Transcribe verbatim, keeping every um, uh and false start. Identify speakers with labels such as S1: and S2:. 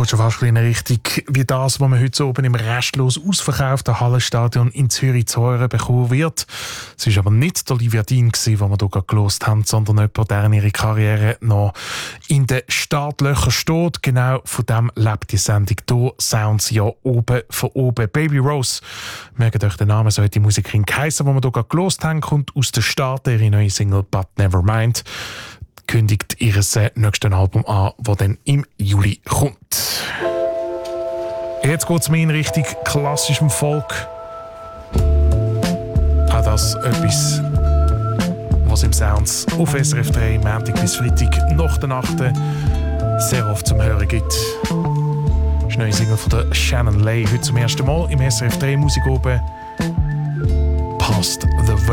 S1: kommt schon fast in eine Richtung wie das, was man heute so oben im restlos ausverkauften Hallenstadion in Zürich zu hören bekommen wird. Es war aber nicht der Olivia Dean, den wir hier gerade gehört haben, sondern jemand, der in ihrer Karriere noch in den Startlöchern steht. Genau von dem lebt die Sendung hier. Sounds ja oben von oben. Baby Rose, merkt euch den Namen, so hat die Musikerin geheissen, die wir hier gerade gehört haben, kommt aus den Staaten. Ihre neue Single «But Never Mind» kündigt ihr nächstes Album an, das dann im Juli kommt. Jetzt geht es mir in Richtung klassischem Folk. Auch das etwas, was im Sounds auf S R F drei Montag bis Freitag nach der Nacht sehr oft zum Hören gibt. Das ist eine neue Single von der Shannon Lay, heute zum ersten Mal im S R F drei Musik oben. Past the